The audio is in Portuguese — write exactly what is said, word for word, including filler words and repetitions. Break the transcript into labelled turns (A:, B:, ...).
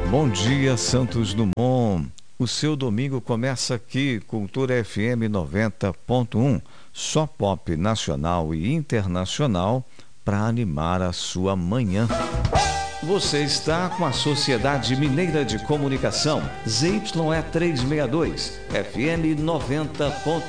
A: Bom dia, Santos Dumont. O seu domingo começa aqui, Cultura F M noventa ponto um, só pop nacional e internacional para animar a sua manhã. Você está com a Sociedade Mineira de Comunicação, Z Y E trezentos e sessenta e dois, F M noventa ponto um.